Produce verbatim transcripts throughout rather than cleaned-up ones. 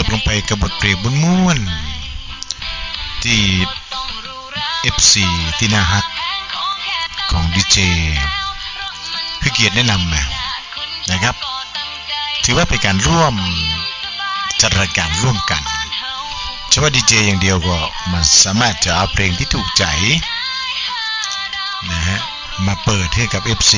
บลงไปกับบทเพลงม้วนๆที่ เอฟ ซี ที่น่าฮักของดีเจคือเกียรติแนะนำมานะครับถือว่าเป็นการร่วมจัดรายการร่วมกันเฉพาะดีเจอย่างเดียวก็มันสามารถจะเอาเพลงที่ถูกใจนะฮะมาเปิดให้กับ เอฟ ซี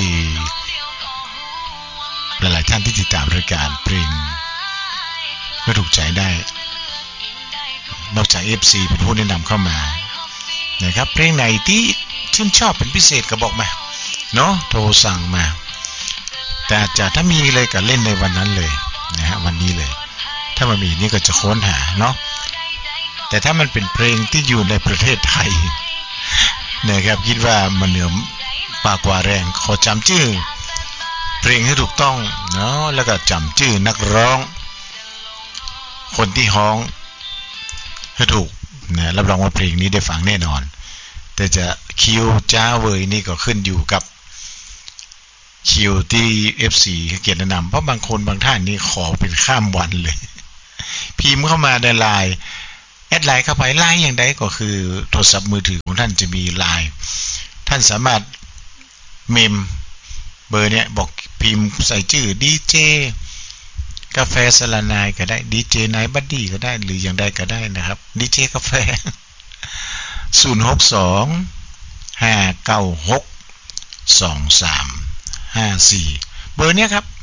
หลายๆท่านที่ติดตามรายการเพลงไม่ถูกใจได้นอกจาก เอฟ ซี เป็นผู้แนะนำเข้ามานะครับเพลงไหนที่ชื่นชอบเป็นพิเศษก็บอกมาเนาะโทรสั่งมาแต่จะถ้ามีเลยก็เล่นในวันนั้นเลยนะฮะวันนี้เลยถ้ามันมีนี่ก็จะค้นหาเนาะแต่ถ้ามันเป็นเพลงที่อยู่ในประเทศไทยนะครับคิดว่ามันเหนือปากกว่าแรงขอจำชื่อเพลงให้ถูกต้องเนาะแล้วก็จำชื่อนักร้องคนที่ฮ้องให้ถูกนะรับรองว่าเพลงนี้ได้ฟังแน่นอนแต่จะคิวจ้าเวยนี่ก็ขึ้นอยู่กับคิวที่ เอฟ ซี เกียรติแนะนำเพราะบางคนบางท่านนี่ขอเป็นข้ามวันเลยพิมพ์เข้ามาในไลน์แอดไลน์เข้าไปไลน์อย่างใดก็คือโทรศัพท์มือถือของท่านจะมีไลน์ท่านสามารถเมมเบอร์เนี้ยบอกพิมพ์ใส่ชื่อดีเจกาแฟสลานายก็ได้ดีเจนายบัดดี้ก็ได้หรืออย่างใดก็ได้นะครับดีเจกาแฟศูนย์ หก สอง ห้า เก้า หก สอง สาม ห้า สี่เบอร์เนี้ยครับ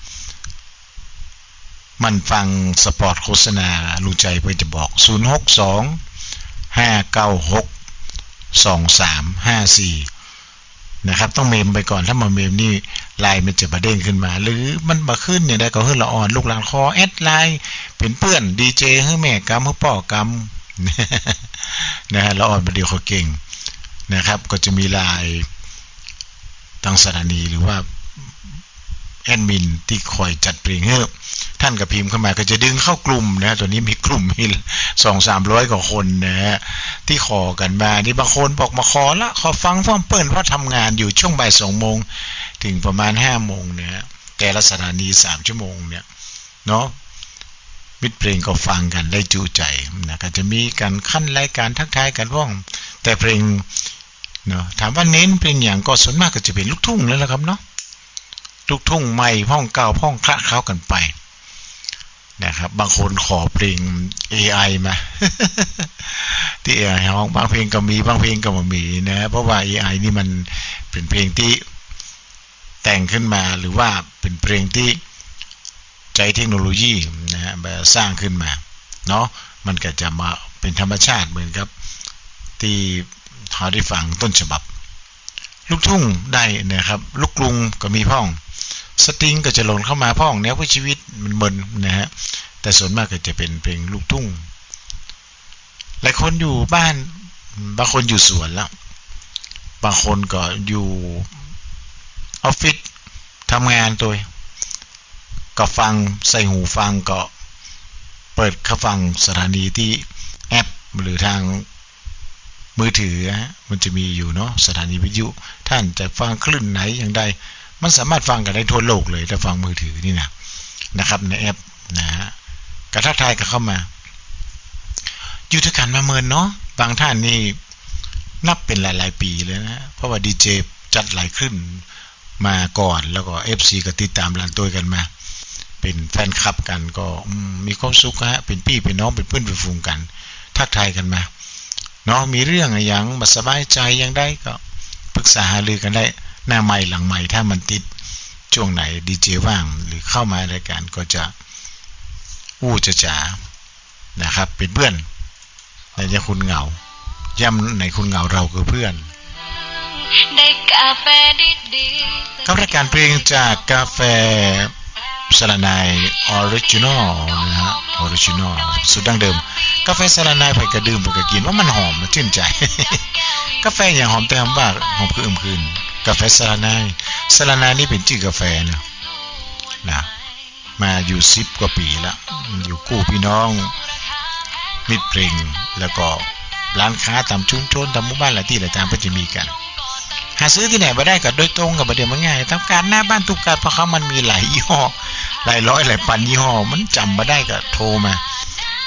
มันฟังสปอร์ตโฆษณาลุงใจเพื่อจะบอกศูนย์ หก สอง ห้า เก้า หก สอง สาม ห้า สี่นะครับต้องเมมไปก่อนถ้ามาเมมนี่ไลน์มันจะมาเด้งขึ้นมาหรือมันมาขึ้นเนี่ยได้ก็ขึ้นละอ่อนลูกหลานคอแอดไลน์เป็นเพื่อนดีเจให้แม่กำให้พ่อกำนะฮะละอ่อนประเดี๋ยวเขาเก่งนะครับก็จะมีไลน์ทางสถานีหรือว่าแอดมินที่คอยจัดเพลงให้ท่านกับพิมพ์เข้ามาก็จะดึงเข้ากลุ่มนะตัวนี้มีกลุ่มมีสองสามร้อยกว่าคนนะฮะที่ขอกันมานี่บางคนบอกมาขอละขอฟังฟ้องเปิ้ลเพราะทำงานอยู่ช่วงบ่ายสองโมงถึงประมาณห้าโมงเนี่ยแต่ละสถานีสามชั่วโมงเนี่ยเนาะมิตรเพลงก็ฟังกันได้จูใจนะก็จะมีการขั้นรายการทักทายกันว่องแต่เพลงเนาะถามว่าเน้นเพลงอย่างก็ส่วนมากก็จะเป็นลูกทุ่งแล้วละครับเนาะลูกทุ่งใหม่พ้องเก่าพ้องคละเคล้ากันไปนะครับบางคนขอเพลง เอ ไอ มาที่ เอ ไอ ร้องบางเพลงก็มีบางเพลงก็ไม่มีนะเพราะว่า เอ ไอ นี่มันเป็นเพลงที่แต่งขึ้นมาหรือว่าเป็นเพลงที่ใจเทคโนโลยีนะฮะแบบสร้างขึ้นมาเนาะมันก็จะมาเป็นธรรมชาติเหมือนกับที่เขาได้ฟังต้นฉบับลูกทุ่งได้นะครับลูกกรุงก็มีพ้องสตริงก็จะหล่นเข้ามาพ้องแนวชีวิตมันมึนนะฮะแต่ส่วนมากก็จะเป็นเพลงลูกทุ่งหลายคนอยู่บ้านบางคนอยู่สวนแล้วบางคนก็อยู่ออฟฟิศทำงานตัวก็ฟังใส่หูฟังก็เปิดเข้าฟังสถานีที่แอปหรือทางมือถือฮะมันจะมีอยู่เนาะสถานีวิทยุท่านจะฟังคลื่นไหนอย่างใดมันสามารถฟังกันได้ทั่วโลกเลยถ้าฟังมือถือนี่นะนะครับในแอปนะฮะกระทักทายกันเข้ามาอยู่ด้วยกันมาเมินเนาะบางท่านนี่นับเป็นหลายๆปีเลยนะเพราะว่าดีเจจัดหลายคลื่นมาก่อนแล้วก็ เอฟ ซี ก็ติดตามหลานตัวกันมาเป็นแฟนคลับกันก็มีความสุขฮะเป็นพี่เป็นน้องเป็นเพื่อนเป็นฝูงกันทักทายกันมาเนาะมีเรื่องอะไรอย่างมาสบายใจยังได้ก็ปรึกษาหารือกันได้หน้าใหม่หลังใหม่ถ้ามันติดช่วงไหนดีเจว่างหรือเข้ามารายการก็จะอู้จะจ๋านะครับเป็นเพื่อนในใจคุณเหงาย้ำในคุณเหงาเราคือเพื่อนกับรายการเพลงจากกาแฟสลานายออริจินอลนะฮะออริจินอลสุดดั้งเดิมกาแฟสลานายไปกระดื่มไปกระกินว่ามันหอมมันชื่นใจกาแฟอย่างหอมแต่หอมบ้าหอมคืออึมคืนกาแฟสลานายสลานายนี่เป็นชื่อกาแฟนะนะมาอยู่สิบกว่าปีแล้วอยู่คู่พี่น้องมิตรเพลงแล้วก็ร้านค้าตามชุมชนตามหมู่บ้านหลายที่หลายทางก็จะมีกันหาซื้อที่ไหนมาได้ก็โดยตรงกับประเดี๋ยวมันง่ายทำการหน้าบ้านทุกการเพราะเขามันมีหลายยี่ห้อหลายร้อยหลายพันยี่ห้อมันจำมาได้ก็โทรมา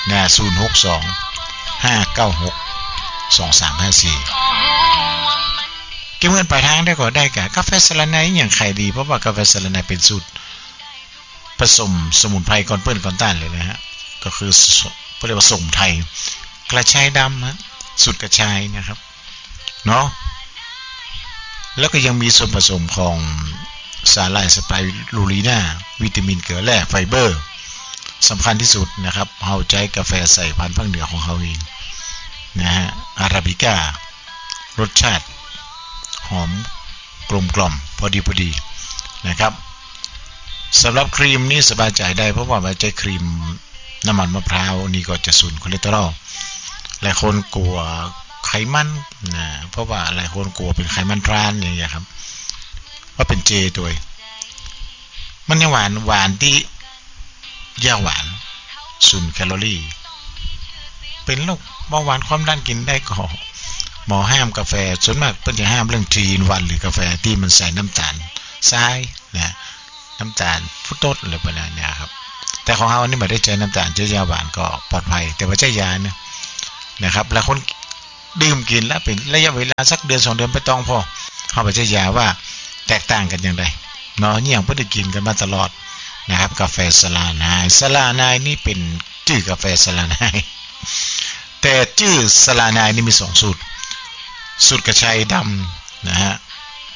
นะศูนย์หกสองห้าเก้าหกสองสามห้าสี่เก็บเงินปลายทางได้ก็ได้กับกาแฟสลันไนอย่างขายดีเพราะว่ากาแฟสลันไนเป็นสูตรผสมสมุนไพรก่อนเปื้อนก่อนต้านเลยนะฮะก็คือเรียกว่าสมุนไพรกระชายดำฮะสูตรกระชายนะครับเนาะแล้วก็ยังมีส่วนผสมของสาหร่ายสไปรูลีนาวิตามินเกลือแร่ไฟเบอร์สำคัญที่สุดนะครับเฮาใจกาแฟใส่พันธุ์ภาคเหนือของเฮาเองนะฮะอาราบิก้ารสชาติหอมกลมกล่อมพอดีพอดีนะครับสำหรับครีมนี่สบายใจได้เพราะว่าใช้ครีมน้ำมันมะพร้าวนี่ก็จะสูญคอเลสเตอรอลหลายคนกลัวไขมันนะเพราะว่าหลายคนกลัวเป็นไขมันทรานอย่างเงี้ยครับว่าเป็นเจตัวมันยังหวานหวานที่ยาหวานศูนย์แคลอรี่เป็นโรคเบาหวานความดันกินได้ก็หมอห้ามกาแฟส่วนมากเพิ่นจะห้ามเรื่องทรีอินวันหรือกาแฟที่มันใส่น้ำตาลทรายนะน้ำตาลฟรุตโตสอะไรประมาณนี้ครับแต่ของเฮานี่ไม่ได้ใช้น้ำตาลใช้ยาหวานก็ปลอดภัยแต่ว่าใช้ยาเนี่ยนะครับแล้วคนดื่มกินแล้วเป็นระยะเวลาสักเดือนสองเดือนไปต้องพอเฮาไปใช้ยาว่าแตกต่างกันอย่างไรเนาะเนี่ยเพิ่นได้กินกันมาตลอดนะครับกาแฟสลานายสลานายนี่เป็นชื่อกาแฟสลานายแต่ชื่อสลานายนี่มีสองสูตรสูตรกระชายดำนะฮะ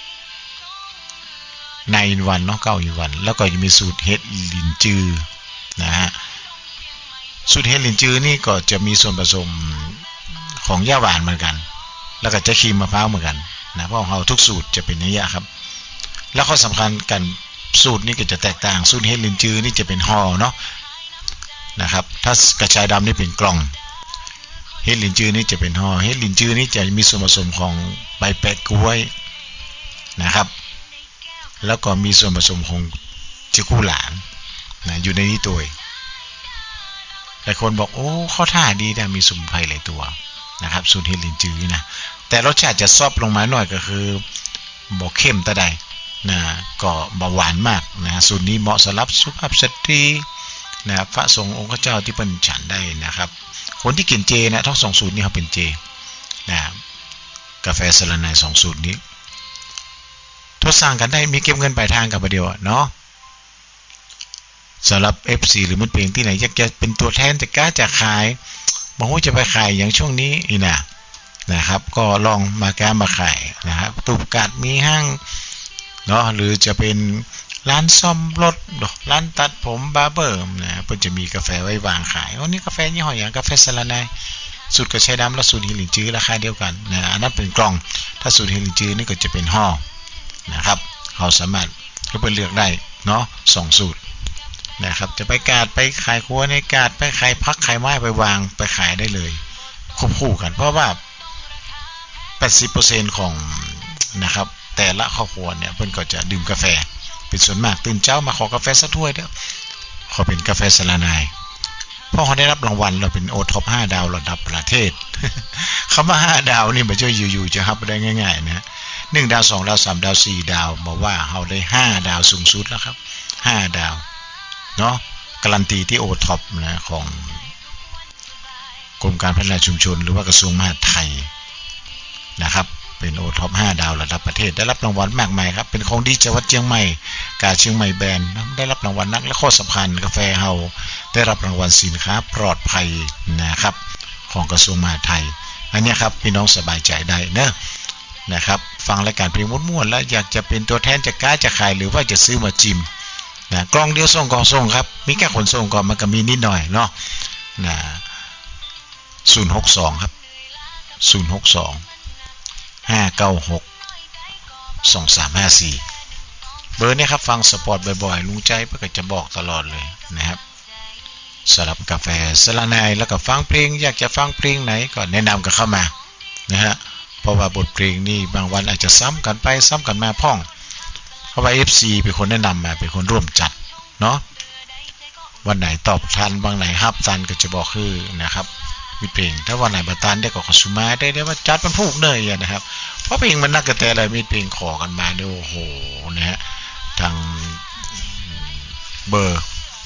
ในวันเนาะเก้าอีวันแล้วก็จะมีสูตรเฮ็ดลินจือนะฮะสูตรเฮ็ดลินจือนี่ก็จะมีส่วนผสมของย่าหวานเหมือนกันแล้วก็จะครีมมะพร้าวเหมือนกันนะเพราะของเราทุกสูตรจะเป็นอย่างนี้ครับแล้วข้อสำคัญกันสูตรนี้ก็จะแตกต่างสูตรเฮ็ดลินจือนี่จะเป็นห่อเนาะนะครับถ้ากระชายดำนี่เป็นกล่องเฮ็ดลินจือนี่จะเป็นห่อเฮ็ดลินจือนี่จะมีส่วนผสมของใบแปะกล้วยนะครับแล้วก็มีส่วนผสมของจิกู้หลานนะอยู่ในนี้ตัวหลายคนบอกโอ้ข้อท่าดีแต่มีสมุนไพรหลายตัวนะครับสูตรเฮ็ดลินจือนะแต่รสชาติจะซอฟลงมาหน่อยก็คือบ่เข้มแต่ใดนะก็บ่หวานมากนะสูตรนี้เหมาะสำหรับสุภาพสตรีนะพระสงฆ์องค์เจ้าที่เพิ่นฉันได้นะครับคนที่กินเจนะทั้งสองสูตรนี้เขาเป็นเจนะกาแฟสลันไนสองสูตรนี้ทดสร้างกันได้มีเก็บเงินปลายทางกับประเดียวเนาะสำหรับ เอฟ ซี หรือมันเป็นที่ไหนอยากจะเป็นตัวแทนแต่กล้าจะขายบางคนจะไปขายอย่างช่วงนี้นี่นะนะครับก็ลองมาการมาขายนะครับตูบกัดมีห้างเนาะหรือจะเป็นร้านซ่อมรถร้านตัดผมบาร์เบอร์นะเพิ่นจะมีกาแฟไว้วางขายวันนี้กาแฟยี่ห้ออย่างกาแฟสลันไนสูตรกระชายดำและสูตรเฮลินจื้อราคาเดียวกันนะอันนั้นเป็นกล่องถ้าสูตรเฮลินจื้อนี่ก็จะเป็นห่อนะครับเราสามารถก็ไปเลือกได้เนาะสองสูตรนะครับจะไปกาดไปขายครัวในกาดไปขายพักขายไม้ไปวางไปขายได้เลยควบคู่กันเพราะว่า แปดสิบเปอร์เซ็นต์ ของนะครับแต่ละครอบครัวเนี่ยเพิ่นก็จะดื่มกาแฟเป็นส่วนมากตื่นเช้ามาขอกาแฟสักถ้วยเด้อขอเป็นกาแฟสลันไนเพราะเขาได้รับรางวัลเราเป็นโอท็อปห้าดาวระดับประเทศคำว่าห้าดาวนี่ไม่ใช่อยู่ๆจะรับได้ง่ายๆนะหนึ่งดาวสองดาวสามดาวสี่ดาวบอกว่าเฮาได้ห้าดาวสูงสุดแล้วครับห้าดาวเนาะการันตีที่โอท็อปนะของกรมการพัฒนาชุมชนหรือว่ากระทรวงมหาดไทยนะครับเป็นโอท็อปห้าดาวระดับประเทศได้รับรางวัลมากมายครับเป็นของดีจังหวัดเชียงใหม่กาเชียงใหม่แบรนด์ได้รับรางวัลนักและข้อสำคัญกาแฟเฮาได้รับรางวัลสินค้าปลอดภัยนะครับของกระทรวงมหาดไทยอันนี้ครับพี่น้องสบายใจได้เนอะนะครับฟังรายการเพลงม่วนๆแล้วอยากจะเป็นตัวแทนจะกล้าจะขายหรือว่าจะซื้อมาจิมนะกล่องเดียวส่งกล่องส่งครับมีแค่ขนส่งก่อนมันก็มีนิดหน่อยเนาะนะศูนย์หกสองครับศูนย์หกสองห้าเก้าหกสองสามห้าสี่เบอร์นี้ครับฟังสปอร์ตบ่อยๆลุงใจเพื่อจะบอกตลอดเลยนะครับสำหรับกาแฟสลันไนแล้วก็ฟังเพลงอยากจะฟังเพลงไหนก็แนะนำกันเข้ามานะฮะเพราะว่าบทเพลงนี่บางวันอาจจะซ้ำกันไปซ้ำกันมาพ่องเพราะว่า เอฟ ซี เป็นคนแนะนำมาเป็นคนร่วมจัดเนาะวันไหนตอบทันบางไหนฮับทันก็จะบอกคือนะครับมีเพลงถ้าวันไหนบัตานได้ก็ขอสุมาได้ได้ว่าจัดมันพูกเนยนะครับเพราะเพลงมันนักกระแตอะไรมีเพลงขอกันมาด้วยโอ้โหนะฮะทางเบอร์ท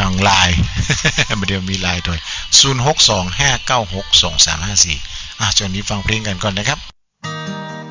างไลน์ เดี๋ยวมีไลน์ด้วยศูนย์ หก สอง ห้า เก้า หก สอง สาม ห้า สี่อ่ะจนนี้ฟังเพลงกันก่อนนะครับ